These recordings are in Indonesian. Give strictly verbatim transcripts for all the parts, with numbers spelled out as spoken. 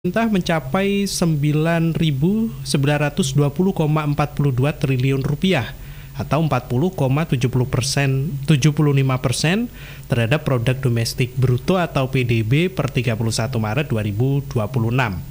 Pemerintah mencapai sembilan ribu sembilan ratus dua puluh koma empat dua triliun rupiah atau empat puluh koma tujuh puluh persen, tujuh puluh lima persen terhadap produk domestik bruto atau P D B per tiga puluh satu Maret dua ribu dua puluh enam.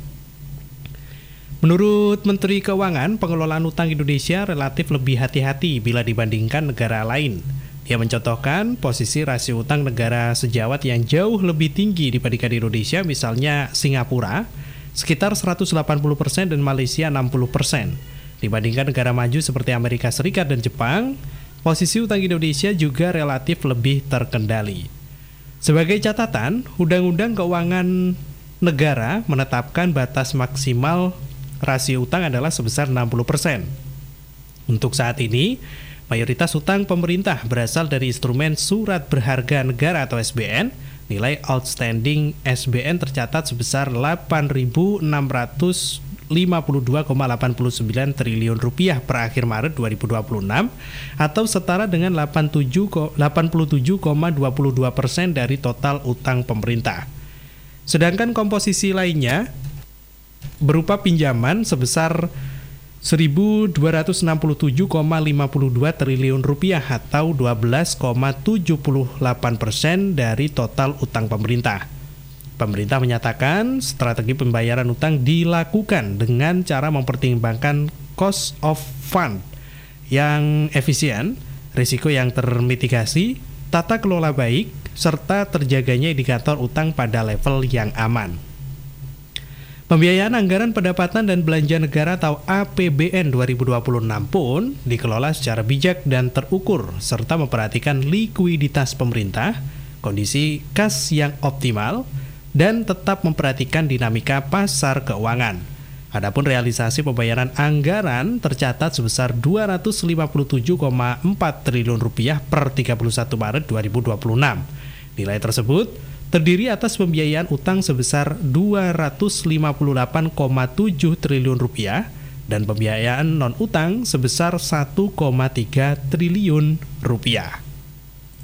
Menurut Menteri Keuangan, pengelolaan utang Indonesia relatif lebih hati-hati bila dibandingkan negara lain. Dia mencontohkan posisi rasio utang negara sejawat yang jauh lebih tinggi dibandingkan Indonesia, misalnya Singapura, sekitar seratus delapan puluh persen dan Malaysia enam puluh persen. Dibandingkan negara maju seperti Amerika Serikat dan Jepang, posisi utang Indonesia juga relatif lebih terkendali. Sebagai catatan, Undang-Undang Keuangan Negara menetapkan batas maksimal rasio utang adalah sebesar enam puluh persen. Untuk saat ini, mayoritas utang pemerintah berasal dari instrumen surat berharga negara atau S B N. Nilai outstanding S B N tercatat sebesar delapan ribu enam ratus lima puluh dua koma delapan sembilan triliun rupiah per akhir Maret dua ribu dua puluh enam atau setara dengan delapan puluh tujuh koma dua dua persen dari total utang pemerintah. Sedangkan komposisi lainnya berupa pinjaman sebesar seribu dua ratus enam puluh tujuh koma lima dua triliun rupiah atau dua belas koma tujuh delapan persen dari total utang pemerintah. Pemerintah menyatakan strategi pembayaran utang dilakukan dengan cara mempertimbangkan cost of fund yang efisien, risiko yang termitigasi, tata kelola baik, serta terjaganya indikator utang pada level yang aman. Pembiayaan anggaran pendapatan dan belanja negara atau A P B N dua ribu dua puluh enam pun dikelola secara bijak dan terukur serta memperhatikan likuiditas pemerintah, kondisi kas yang optimal, dan tetap memperhatikan dinamika pasar keuangan. Adapun realisasi pembayaran anggaran tercatat sebesar dua ratus lima puluh tujuh koma empat triliun rupiah per tiga puluh satu Maret dua ribu dua puluh enam. Nilai tersebut terdiri atas pembiayaan utang sebesar dua ratus lima puluh delapan koma tujuh triliun rupiah dan pembiayaan non-utang sebesar satu koma tiga triliun rupiah.